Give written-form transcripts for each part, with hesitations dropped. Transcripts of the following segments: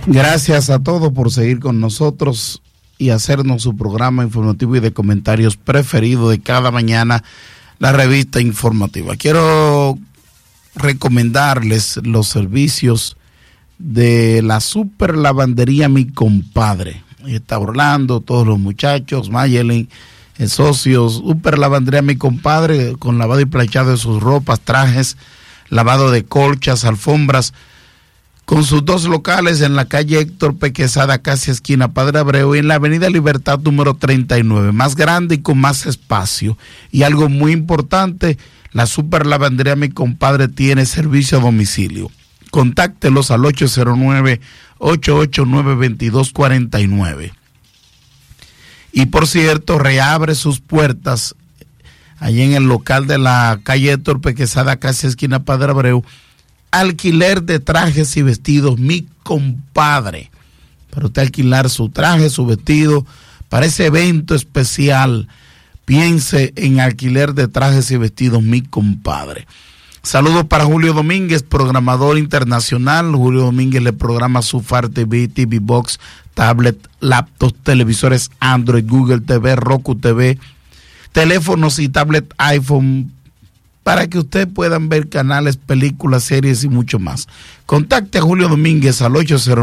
Gracias a todos por seguir con nosotros y hacernos su programa informativo y de comentarios preferido de cada mañana, la revista informativa. Quiero recomendarles los servicios de la super lavandería Mi Compadre. Ahí está Orlando, todos los muchachos, Mayelin, socios, super lavandería Mi Compadre, con lavado y planchado de sus ropas, trajes, lavado de colchas, alfombras, con sus dos locales en la calle Héctor P. Quesada, casi esquina Padre Abreu, y en la avenida Libertad número 39, más grande y con más espacio. Y algo muy importante, la super lavandería Mi Compadre tiene servicio a domicilio. Contáctelos al 809-889-2249. Y por cierto, reabre sus puertas allí en el local de la calle Héctor P. Quesada, casi esquina Padre Abreu, alquiler de trajes y vestidos Mi Compadre. Para usted alquilar su traje, su vestido, para ese evento especial, piense en alquiler de trajes y vestidos Mi Compadre. Saludos para Julio Domínguez, programador internacional. Julio Domínguez le programa su Fire TV, TV Box, tablet, laptops, televisores Android, Google TV, Roku TV, teléfonos y tablet iPhone, para que ustedes puedan ver canales, películas, series y mucho más. Contacte a Julio Domínguez al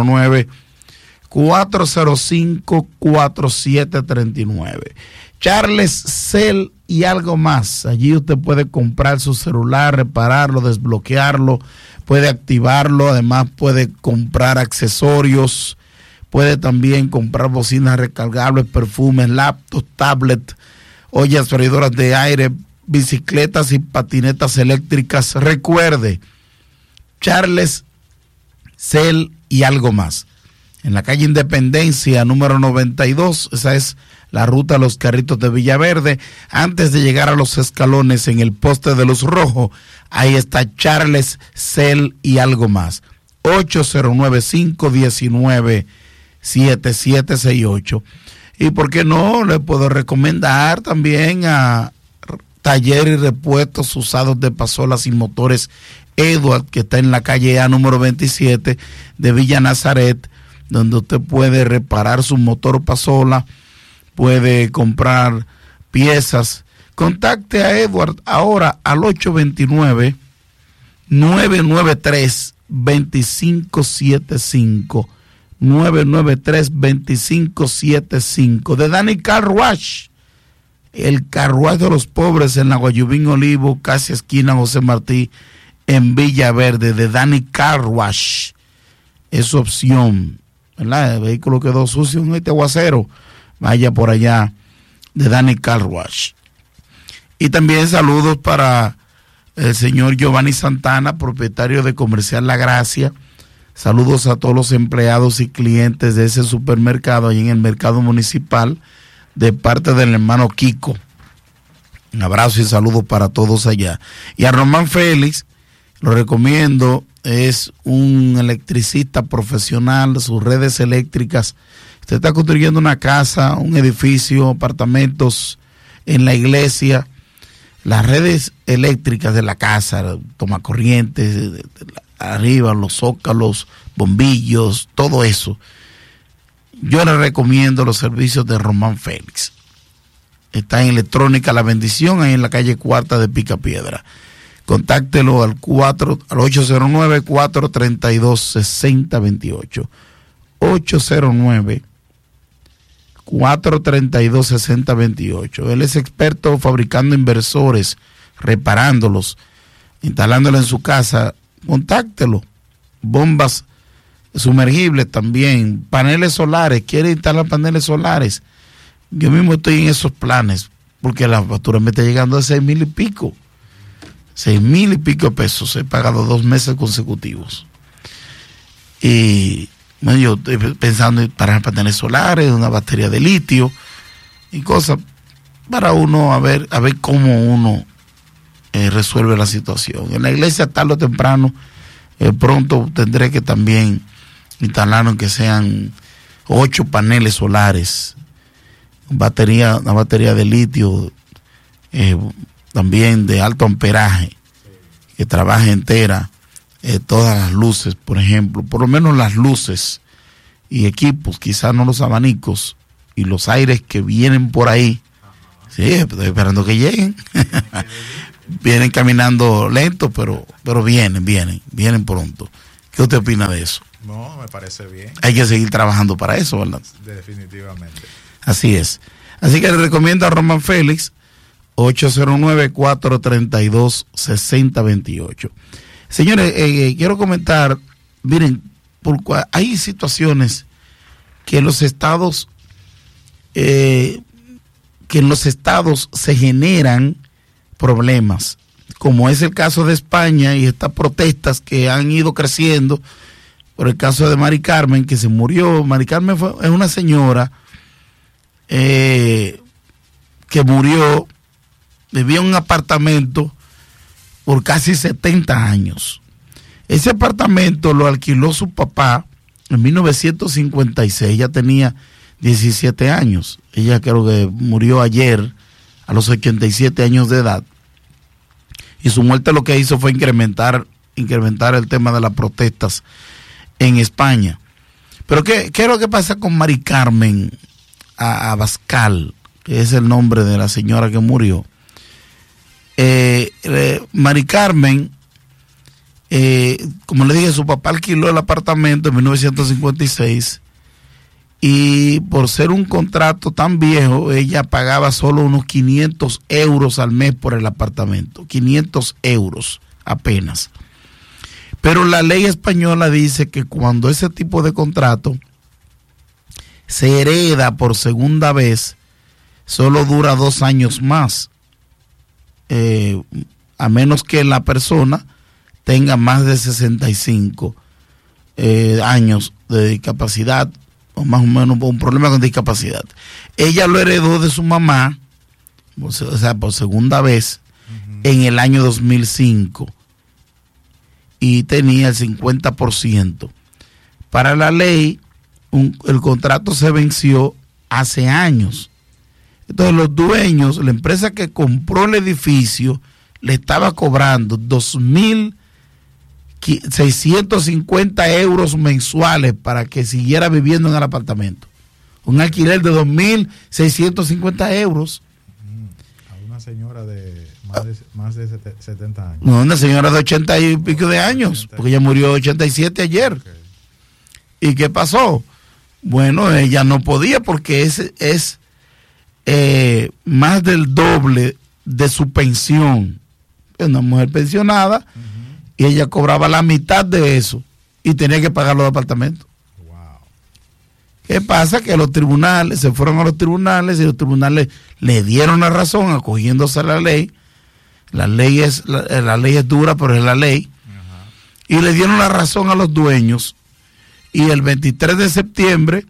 809-405-4739. Charles Cell y algo más. Allí usted puede comprar su celular, repararlo, desbloquearlo, puede activarlo, además puede comprar accesorios, puede también comprar bocinas recargables, perfumes, laptops, tablets, ollas freidoras de aire, bicicletas y patinetas eléctricas. Recuerde, Charles Cell y algo más. En la calle Independencia, número 92, esa es la ruta a los Carritos de Villaverde. Antes de llegar a los escalones en el poste de luz rojo, ahí está Charles Cell y algo más. 809-519-7768. Y por qué no, le puedo recomendar también a Taller y Repuestos Usados de Pasolas y Motores Edward, que está en la calle A número 27 de Villa Nazaret, donde usted puede reparar su motor pasola, puede comprar piezas. Contacte a Edward ahora al 829-993-2575, 993-2575, de Dani Car Wash, el carruaje de los pobres en la Guayubín Olivo, casi esquina José Martí, en Villaverde, de Dani Car Wash. Es su opción, ¿verdad? El vehículo quedó sucio en este aguacero, vaya por allá, de Dani Car Wash. Y también saludos para el señor Giovanni Santana, propietario de Comercial La Gracia. Saludos a todos los empleados y clientes de ese supermercado ahí en el mercado municipal, de parte del hermano Kiko. Un abrazo y saludo para todos allá. Y a Román Félix, lo recomiendo, es un electricista profesional, sus redes eléctricas. Usted está construyendo una casa, un edificio, apartamentos en la iglesia, las redes eléctricas de la casa, tomacorrientes, arriba, los zócalos, bombillos, todo eso. Yo le recomiendo los servicios de Román Félix. Está en Electrónica La Bendición, ahí en la calle Cuarta de Picapiedra. Contáctelo al 809-432-6028. 809-432-6028. Él es experto fabricando inversores, reparándolos, instalándolos en su casa. Contáctelo. Bombas sumergibles también, paneles solares, quiere instalar paneles solares. Yo mismo estoy en esos planes, porque la factura me está llegando a 6,000 y pico. 6,000 y pico pesos. He pagado 2 meses consecutivos. Y bueno, yo estoy pensando en parar paneles solares, una batería de litio y cosas para uno a ver cómo uno resuelve la situación. En la iglesia tarde o temprano, pronto tendré que también instalar, aunque sean 8 paneles solares, una batería de litio, también de alto amperaje, que trabaje entera, todas las luces, por ejemplo, por lo menos las luces y equipos, quizás no los abanicos y los aires que vienen por ahí. Sí, estoy esperando que lleguen. Vienen caminando lento, pero vienen pronto. ¿Qué usted opina de eso? No, me parece bien. Hay que seguir trabajando para eso, ¿verdad? Definitivamente. Así es. Así que le recomiendo a Román Félix, 809-432-6028. Señores, quiero comentar, miren, hay situaciones que en los estados se generan problemas, como es el caso de España y estas protestas que han ido creciendo por el caso de Mari Carmen, que se murió. Mari Carmen es una señora que murió, vivía en un apartamento por casi 70 años. Ese apartamento lo alquiló su papá en 1956, ella tenía 17 años, ella creo que murió ayer a los 87 años de edad, y su muerte lo que hizo fue incrementar el tema de las protestas en España. Pero ¿qué es lo que pasa con Mari Carmen Abascal, que es el nombre de la señora que murió? Mari Carmen, como le dije, su papá alquiló el apartamento en 1956 y por ser un contrato tan viejo, ella pagaba solo unos 500 euros al mes por el apartamento, 500 euros apenas. Pero la ley española dice que cuando ese tipo de contrato se hereda por segunda vez, solo dura 2 años más, a menos que la persona tenga más de 65 años de discapacidad, o más o menos un problema con discapacidad. Ella lo heredó de su mamá, o sea, por segunda vez, en el año 2005, y tenía el 50%. Para la ley, el contrato se venció hace años. Entonces los dueños, la empresa que compró el edificio, le estaba cobrando 2.650 euros mensuales para que siguiera viviendo en el apartamento. Un alquiler de 2.650 euros. A una señora de más de 70 años. No, una señora de 80 y pico de años, porque ella murió 87 ayer. Okay. ¿Y qué pasó? Bueno, ella no podía porque es más del doble de su pensión. Es una mujer pensionada, y ella cobraba la mitad de eso y tenía que pagar los apartamentos. Wow. ¿Qué pasa? Que los tribunales se fueron a los tribunales y los tribunales le dieron la razón acogiéndose a la ley. La ley es dura, pero es la ley. Y le dieron la razón a los dueños, y el 23 de septiembre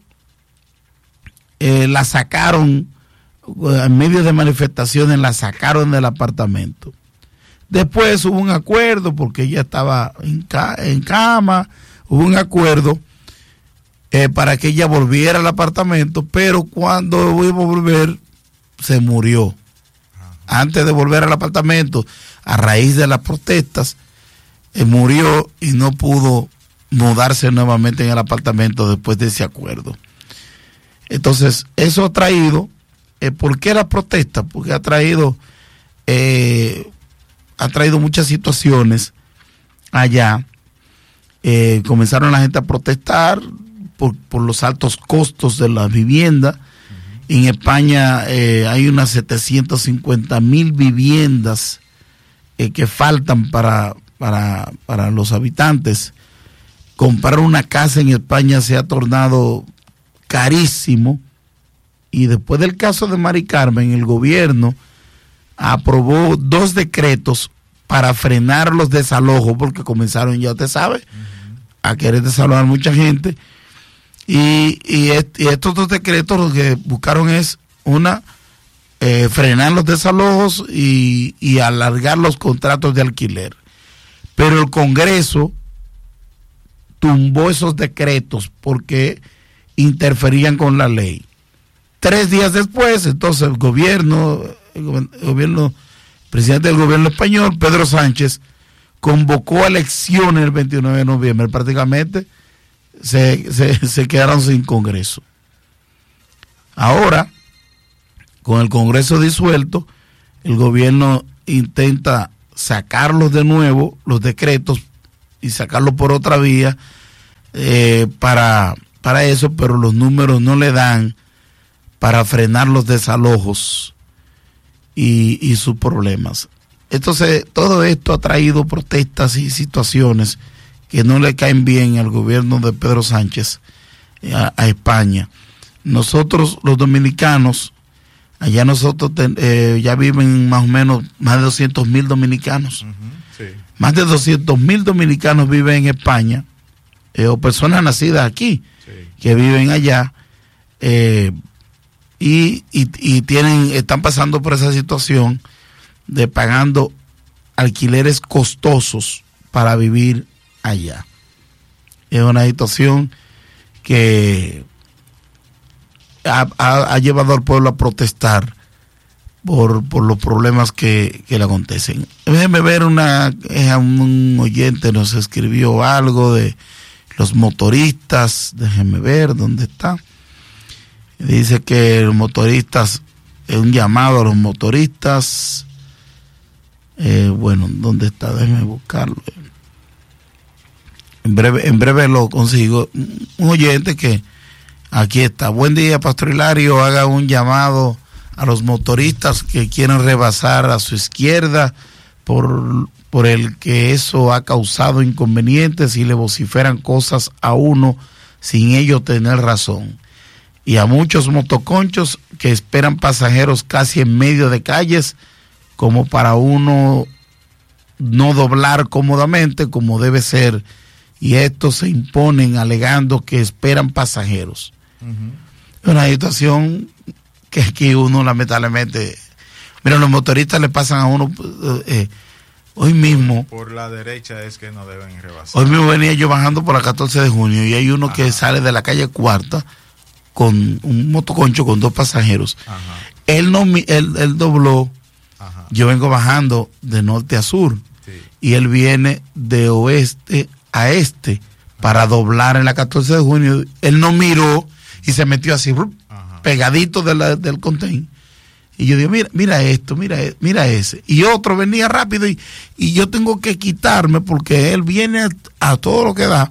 la sacaron, en medio de manifestaciones, la sacaron del apartamento. Después hubo un acuerdo, porque ella estaba en cama, hubo un acuerdo para que ella volviera al apartamento, pero cuando iba a volver, se murió. Antes de volver al apartamento, a raíz de las protestas, murió y no pudo mudarse nuevamente en el apartamento después de ese acuerdo. Entonces, eso ha traído, ¿por qué la protesta? Porque ha traído muchas situaciones allá. Comenzaron la gente a protestar por los altos costos de la vivienda. En España hay unas 750,000 viviendas que faltan para los habitantes. Comprar una casa en España se ha tornado carísimo, y después del caso de Mari Carmen, el gobierno aprobó 2 decretos para frenar los desalojos, porque comenzaron, ya usted sabe, a querer desalojar mucha gente, y estos 2 decretos lo que buscaron es frenar los desalojos y alargar los contratos de alquiler. Pero el Congreso tumbó esos decretos porque interferían con la ley. 3 días después, entonces el presidente del gobierno español, Pedro Sánchez, convocó elecciones el 29 de noviembre. Prácticamente se quedaron sin Congreso. Ahora, con el Congreso disuelto, el gobierno intenta sacarlos de nuevo, los decretos, y sacarlos por otra vía para eso, pero los números no le dan para frenar los desalojos y sus problemas. Entonces, todo esto ha traído protestas y situaciones que no le caen bien al gobierno de Pedro Sánchez a España. Nosotros, los dominicanos, allá nosotros ya viven más o menos más de 200,000 dominicanos. Sí. Más de 200,000 dominicanos viven en España, o personas nacidas aquí, Sí. que viven allá, y están pasando por esa situación de pagando alquileres costosos para vivir allá. Es una situación que ha llevado al pueblo a protestar por los problemas que le acontecen. Déjeme ver un oyente nos escribió algo de los motoristas. Déjeme ver dónde está. Dice que los motoristas, es un llamado a los motoristas. Bueno, ¿dónde está? Déjeme buscarlo. En breve lo consigo. Un oyente que aquí está. Buen día, Pastor Hilario. Haga un llamado a los motoristas que quieren rebasar a su izquierda por el que eso ha causado inconvenientes y le vociferan cosas a uno sin ello tener razón. Y a muchos motoconchos que esperan pasajeros casi en medio de calles como para uno no doblar cómodamente como debe ser, y estos se imponen alegando que esperan pasajeros. Uh-huh. Una situación que aquí uno lamentablemente, mira, los motoristas le pasan a uno hoy mismo. Por la derecha es que no deben rebasar. Hoy mismo venía yo bajando por la 14 de junio y hay uno que sale de la calle Cuarta con un motoconcho con 2 pasajeros. Ajá. Él dobló. Ajá. Yo vengo bajando de norte a sur, sí, y él viene de oeste a este para doblar en la 14 de junio. Él no miró y se metió así, pegadito del contain. Y yo digo, mira esto, mira ese. Y otro venía rápido y yo tengo que quitarme porque él viene a todo lo que da.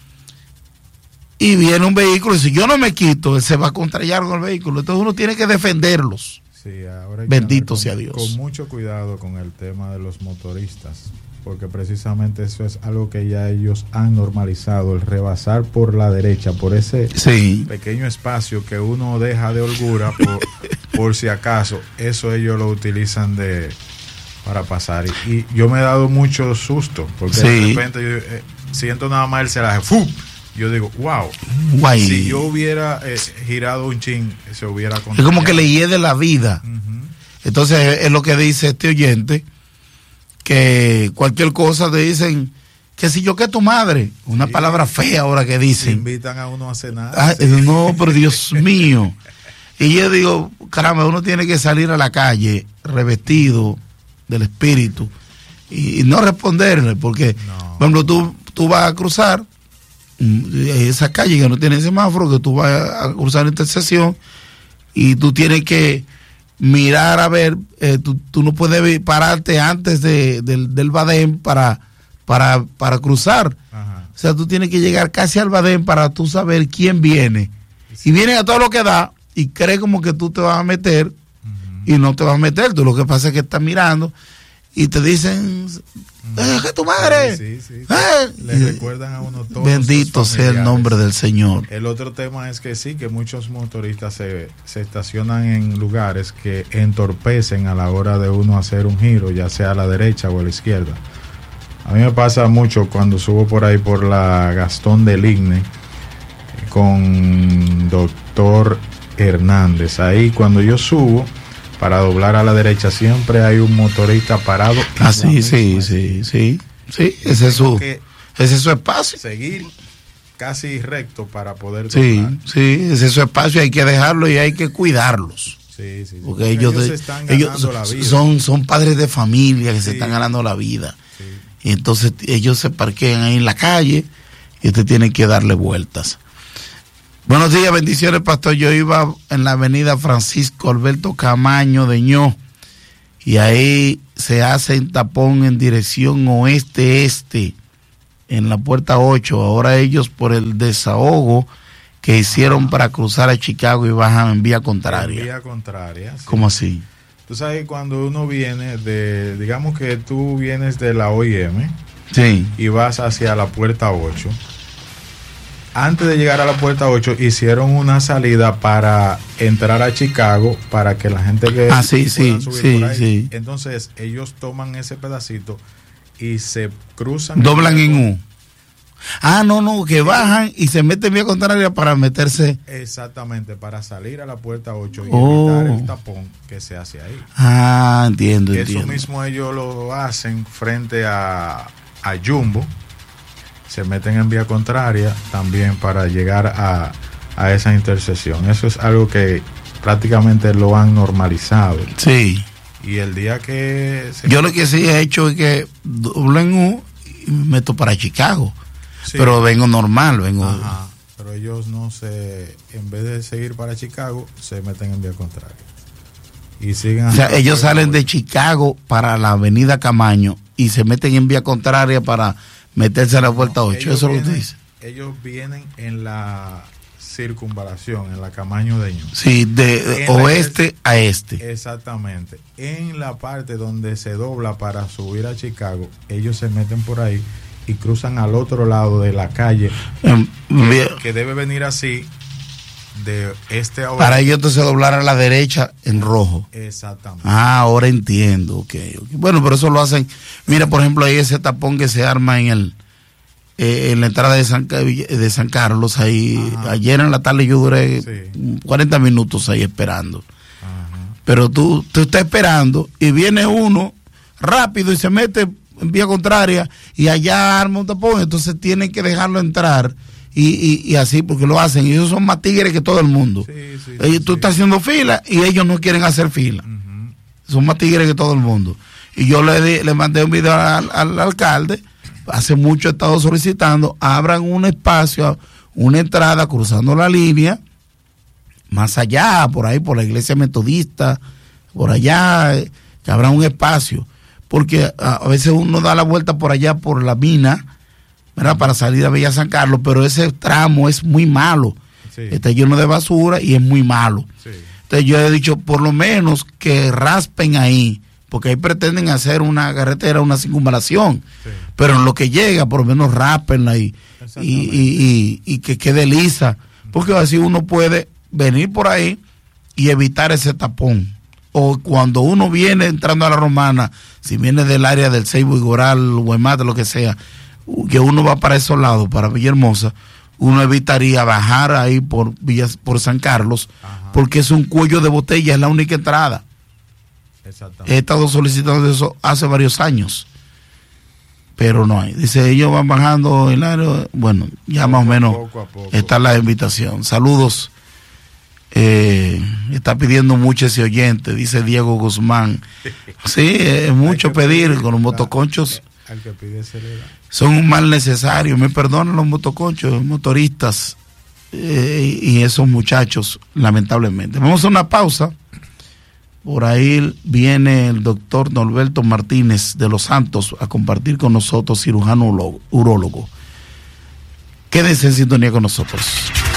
Y viene un vehículo y si yo no me quito, él se va a contrarrellar con el vehículo. Entonces uno tiene que defenderlos. Sí, ahora hay bendito sea Dios. Con mucho cuidado con el tema de los motoristas, porque precisamente eso es algo que ya ellos han normalizado, el rebasar por la derecha, por ese pequeño espacio que uno deja de holgura por si acaso. Eso ellos lo utilizan para pasar. Y yo me he dado mucho susto, porque de repente yo siento nada más el celaje, ¡fu! Yo digo, wow. Guay. Si yo hubiera girado un chin, se hubiera contado. Es como que le hiede la vida. Uh-huh. Entonces es lo que dice este oyente, que cualquier cosa te dicen que si yo que tu madre, una palabra fea ahora que dicen. Invitan a uno a cenar. No, pero Dios mío. Y yo digo, caramba, uno tiene que salir a la calle revestido del espíritu y no responderle, porque, por ejemplo, tú vas a cruzar esa calle que no tiene semáforo, que tú vas a cruzar la intersección y tú tienes que mirar a ver, tú no puedes pararte antes del badén para cruzar. Ajá. O sea, tú tienes que llegar casi al badén para tú saber quién viene. Sí. Y vienen a todo lo que da y cree como que tú te vas a meter, uh-huh, y no te vas a meter. Tú lo que pasa es que estás mirando y te dicen, que tu madre. Sí. Le recuerdan a uno todo. Bendito sea el nombre del Señor. El otro tema es que que muchos motoristas se estacionan en lugares que entorpecen a la hora de uno hacer un giro, ya sea a la derecha o a la izquierda. A mí me pasa mucho cuando subo por ahí por la Gastón del Igne con Doctor Hernández. Ahí cuando yo subo para doblar a la derecha siempre hay un motorista parado. Sí, ese es su espacio. Seguir casi recto para poder doblar. Sí, ese es su espacio, hay que dejarlo y hay que cuidarlos. Sí. Porque ellos son padres de familia que se están ganando la vida. Sí. Y entonces ellos se parquean ahí en la calle. y usted tiene que darle vueltas. Buenos días, bendiciones, pastor. Yo iba en la avenida Francisco Alberto Camaño de Ño, y ahí se hace un tapón en dirección oeste-este, en la puerta 8. Ahora ellos, por el desahogo que hicieron para cruzar a Chicago, y bajan en vía contraria. En vía contraria. Sí. ¿Cómo así? Tú sabes, cuando uno viene de, digamos que tú vienes de la OIM, sí, y vas hacia la puerta 8. Antes de llegar a la puerta 8 hicieron una salida para entrar a Chicago, para que la gente que sí. Entonces ellos toman ese pedacito y se cruzan, doblan en U. No, que bajan y se meten vía contraria para meterse. Exactamente, para salir a la puerta 8 y evitar el tapón que se hace ahí. Entiendo. Eso mismo ellos lo hacen frente a Jumbo. Se meten en vía contraria también para llegar a esa intersección. Eso es algo que prácticamente lo han normalizado. Sí. Y el día que... Yo lo que sí he hecho es que doblo en U y me meto para Chicago. Sí. Pero vengo normal, Ajá. Pero ellos en vez de seguir para Chicago, se meten en vía contraria. Y siguen... O sea, ellos salen de Chicago para la avenida Camaño y se meten en vía contraria para meterse a la puerta 8, eso es lo que dice. Ellos vienen en la circunvalación, en la Camaño de Ño. Sí, de oeste a este. Exactamente. En la parte donde se dobla para subir a Chicago, ellos se meten por ahí y cruzan al otro lado de la calle, que debe venir así, de este a oeste. Para ellos entonces doblar a la derecha en rojo. Exactamente. Ahora entiendo, okay. Bueno, pero eso lo hacen. Mira, por ejemplo, ahí ese tapón que se arma en la entrada de San Carlos, ahí. Ajá. Ayer en la tarde yo duré 40 minutos ahí esperando. Ajá. Pero tú estás esperando y viene uno rápido y se mete en vía contraria y allá arma un tapón, entonces tienen que dejarlo entrar. Y así, porque lo hacen, y ellos son más tigres que todo el mundo. Tú estás haciendo fila y ellos no quieren hacer fila. Uh-huh. Son más tigres que todo el mundo. Y yo le mandé un video al alcalde, hace mucho he estado solicitando, abran un espacio, una entrada cruzando la línea, más allá, por ahí, por la iglesia metodista, por allá, que abran un espacio, porque a veces uno da la vuelta por allá, por la mina, ¿verdad? Para salir a Villa San Carlos, pero ese tramo es muy malo. Sí. Está lleno de basura y es muy malo. Sí. Entonces yo he dicho, por lo menos que raspen ahí, porque ahí pretenden hacer una carretera, una circunvalación. Sí. Pero en lo que llega, por lo menos raspenla ahí y que quede lisa. Porque así uno puede venir por ahí y evitar ese tapón. O cuando uno viene entrando a la Romana, si viene del área del Ceibo y Goral, Huemate, lo que sea, que uno va para esos lados, para Villahermosa, uno evitaría bajar ahí por San Carlos. Ajá. Porque es un cuello de botella, es la única entrada. He estado solicitando eso hace varios años, pero no hay. Dice, ellos van bajando el área. Bueno, ya más o menos poco. Está la invitación. Saludos. Está pidiendo mucho ese oyente, dice Diego Guzmán. Sí, es mucho pedir con los motoconchos. Al que pide se le da. Son un mal necesario, me perdonan los motoconchos, motoristas y esos muchachos, lamentablemente. Vamos a una pausa. Por ahí viene el doctor Norberto Martínez de los Santos a compartir con nosotros, cirujano urólogo. Quédense en sintonía con nosotros.